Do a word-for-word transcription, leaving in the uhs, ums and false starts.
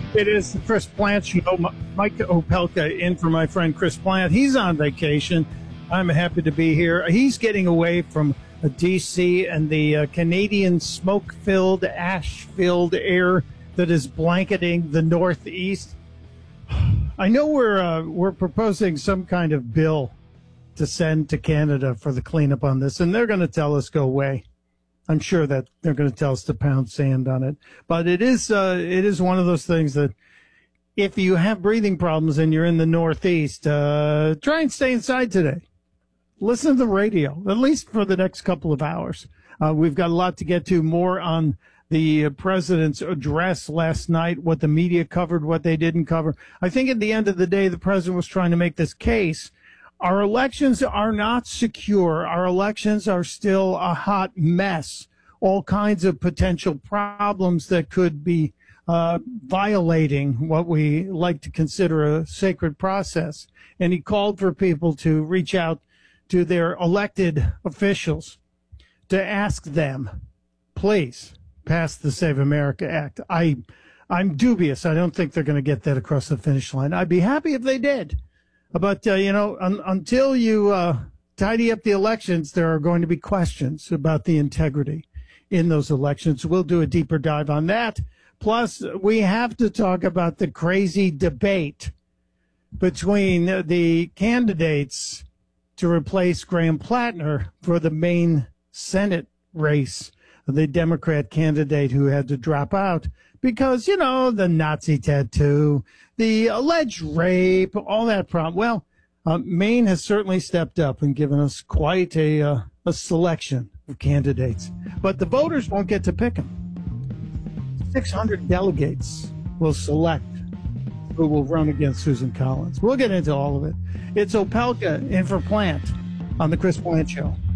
It is the Chris Plant Show. Mike Opelka in for my friend Chris Plant. He's on vacation. I'm happy to be here. He's getting away from D C and the uh, Canadian smoke-filled, ash-filled air that is blanketing the Northeast. I know we're uh, we're proposing some kind of bill to send to Canada for the cleanup on this, and they're going to tell us go away. I'm sure that they're going to tell us to pound sand on it. But it is uh, it is one of those things that if you have breathing problems and you're in the Northeast, uh, try and stay inside today. Listen to the radio, at least for the next couple of hours. Uh, we've got a lot to get to, more on the uh, president's address last night, what the media covered, what they didn't cover. I think at the end of the day, the president was trying to make this case. Our elections are not secure. Our elections are still a hot mess. All kinds of potential problems that could be uh, violating what we like to consider a sacred process. And he called for people to reach out to their elected officials to ask them, please pass the Save America Act. I, I'm dubious. I don't think they're going to get that across the finish line. I'd be happy if they did. But, uh, you know, un- until you uh, tidy up the elections, there are going to be questions about the integrity in those elections. We'll do a deeper dive on that. Plus, we have to talk about the crazy debate between the candidates to replace Graham Plattner for the Maine Senate race, the Democrat candidate who had to drop out because, you know, the Nazi tattoo, the alleged rape, all that problem. Well, uh, Maine has certainly stepped up and given us quite a, uh, a selection of candidates. But the voters won't get to pick them. six hundred delegates will select who will run against Susan Collins. We'll get into all of it. It's Opelka in for Plant on the Chris Plant Show.